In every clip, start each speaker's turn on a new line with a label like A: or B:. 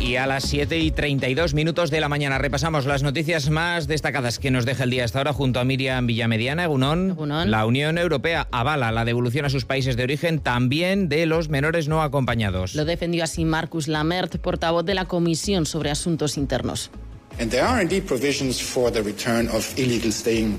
A: Y a las 7:32 de la mañana repasamos las noticias más destacadas que nos deja el día hasta ahora junto a Miriam Villamediana. Egunon. La Unión Europea avala la devolución a sus países de origen también de los menores no acompañados.
B: Lo defendió así Markus Lammert, portavoz de la Comisión sobre Asuntos Internos.
C: And there are indeed provisions for the return of illegally staying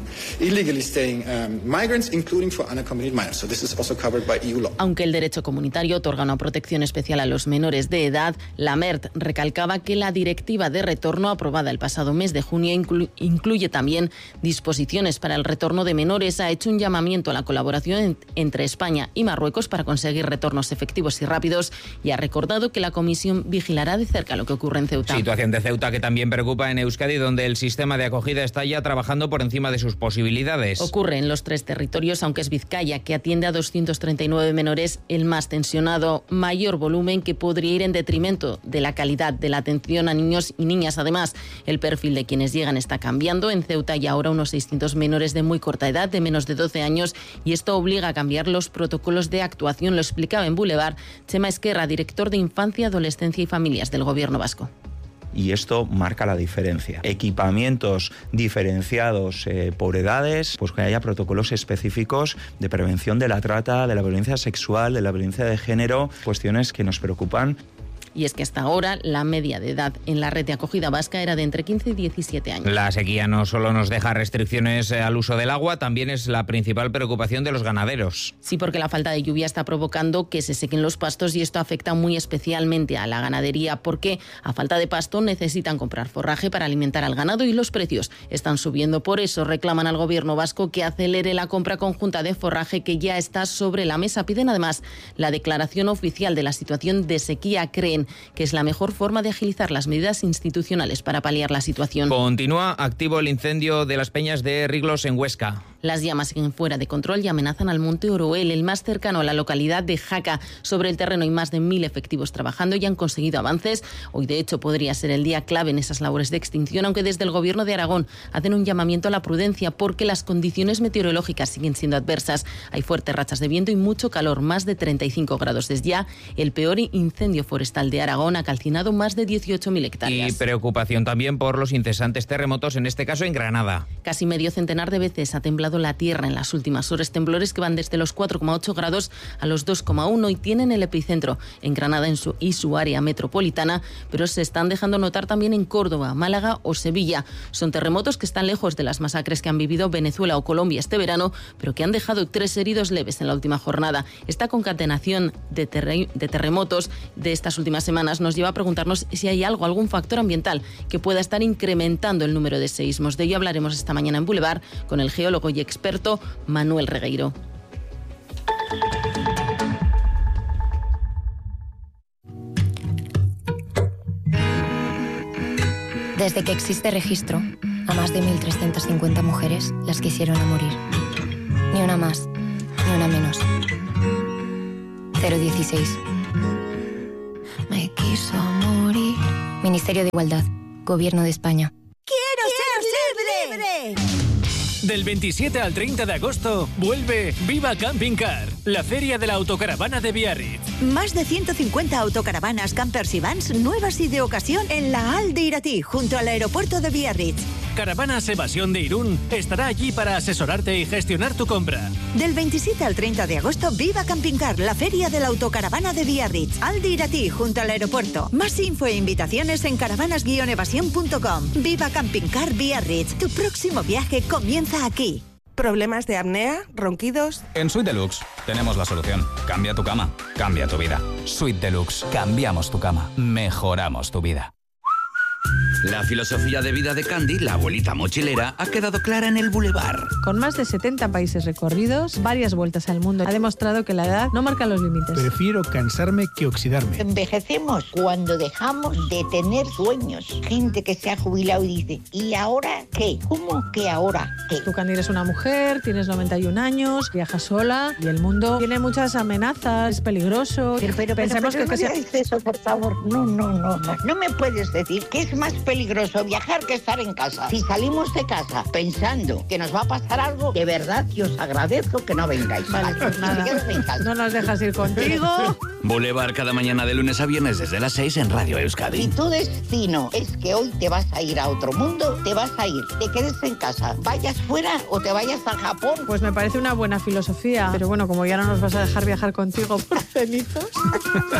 C: migrants, including for unaccompanied minors. So this is also covered by EU law.
B: Aunque el derecho comunitario otorga una protección especial a los menores de edad, Lammert recalcaba que la directiva de retorno aprobada el pasado mes de junio incluye también disposiciones para el retorno de menores. Ha hecho un llamamiento a la colaboración entre España y Marruecos para conseguir retornos efectivos y rápidos y ha recordado que la Comisión vigilará de cerca lo que ocurre en Ceuta.
A: Situación de Ceuta que también preocupa en Euskadi, donde el sistema de acogida está ya trabajando por encima de sus posibilidades.
B: Ocurre en los 3 territorios, aunque es Vizcaya, que atiende a 239 menores, el más tensionado, mayor volumen que podría ir en detrimento de la calidad de la atención a niños y niñas. Además, el perfil de quienes llegan está cambiando. En Ceuta hay ahora unos 600 menores de muy corta edad, de menos de 12 años, y esto obliga a cambiar los protocolos de actuación. Lo explicaba en Boulevard Chema Esquerra, director de Infancia, Adolescencia y Familias del Gobierno vasco.
D: Y esto marca la diferencia. Equipamientos diferenciados por edades, pues que haya protocolos específicos de prevención de la trata, de la violencia sexual, de la violencia de género, cuestiones que nos preocupan.
B: Y es que hasta ahora la media de edad en la red de acogida vasca era de entre 15 y 17 años.
A: La sequía no solo nos deja restricciones al uso del agua, también es la principal preocupación de los ganaderos.
B: Sí, porque la falta de lluvia está provocando que se sequen los pastos y esto afecta muy especialmente a la ganadería porque a falta de pasto necesitan comprar forraje para alimentar al ganado y los precios están subiendo. Por eso reclaman al gobierno vasco que acelere la compra conjunta de forraje que ya está sobre la mesa. Piden además la declaración oficial de la situación de sequía. Creen que es la mejor forma de agilizar las medidas institucionales para paliar la situación.
A: Continúa activo el incendio de las peñas de Riglos en Huesca.
B: Las llamas siguen fuera de control y amenazan al monte Oroel, el más cercano a la localidad de Jaca. Sobre el terreno hay más de 1.000 efectivos trabajando y han conseguido avances. Hoy, de hecho, podría ser el día clave en esas labores de extinción, aunque desde el Gobierno de Aragón hacen un llamamiento a la prudencia porque las condiciones meteorológicas siguen siendo adversas. Hay fuertes rachas de viento y mucho calor, más de 35 grados. Desde ya, el peor incendio forestal de Aragón ha calcinado más de 18.000 hectáreas.
A: Y preocupación también por los incesantes terremotos, en este caso en Granada.
B: Casi medio centenar de veces ha temblado la tierra en las últimas horas, temblores que van desde los 4,8 grados a los 2,1 y tienen el epicentro en Granada y su área metropolitana, pero se están dejando notar también en Córdoba, Málaga o Sevilla. Son terremotos que están lejos de las masacres que han vivido Venezuela o Colombia este verano, pero que han dejado 3 heridos leves en la última jornada. Esta concatenación de terremotos de estas últimas semanas nos lleva a preguntarnos si hay algún factor ambiental que pueda estar incrementando el número de seísmos. De ello hablaremos esta mañana en Boulevard con el geólogo y experto Manuel Regueiro.
E: Desde que existe registro, a más de 1.350 mujeres las quisieron a morir. Ni una más, ni una menos. 016. Me quiso morir. Ministerio de Igualdad, Gobierno de España.
F: ¡Quiero ser libre!
G: Del 27 al 30 de agosto vuelve Viva Camping Car, la feria de la autocaravana de Biarritz.
F: Más de 150 autocaravanas, campers y vans nuevas y de ocasión en la Al de Iratí, junto al aeropuerto de Biarritz.
G: Caravanas Evasión de Irún estará allí para asesorarte y gestionar tu compra.
F: Del 27 al 30 de agosto, Viva Camping Car, la feria de la autocaravana de Biarritz. Al de Iratí, junto al aeropuerto. Más info e invitaciones en caravanas-evasión.com. Viva Camping Car Biarritz. Tu próximo viaje comienza aquí.
H: ¿Problemas de apnea? ¿Ronquidos?
I: En Suite Deluxe tenemos la solución. Cambia tu cama, cambia tu vida. Suite Deluxe. Cambiamos tu cama. Mejoramos tu vida.
J: La filosofía de vida de Candy, la abuelita mochilera, ha quedado clara en el Boulevard.
K: Con más de 70 países recorridos, varias vueltas al mundo, ha demostrado que la edad no marca los límites.
L: Prefiero cansarme que oxidarme.
M: Envejecemos cuando dejamos de tener sueños. Gente que se ha jubilado y dice, ¿y ahora qué? ¿Cómo que ahora qué?
K: Tú, Candy, eres una mujer, tienes 91 años, viajas sola y el mundo tiene muchas amenazas, es peligroso.
M: Pero
K: pensemos
M: no dices eso, por favor. No me puedes decir que es más peligroso peligroso viajar que estar en casa. Si salimos de casa pensando que nos va a pasar algo, de verdad que os agradezco que no vengáis.
K: Vale, pues nada, no nos dejas ir contigo.
J: Boulevard cada mañana de lunes a viernes desde las 6 en Radio Euskadi.
M: Si tu destino es que hoy te vas a ir a otro mundo, te vas a ir, te quedes en casa, vayas fuera o te vayas a Japón.
K: Pues me parece una buena filosofía, pero bueno, como ya no nos vas a dejar viajar contigo por cenitos.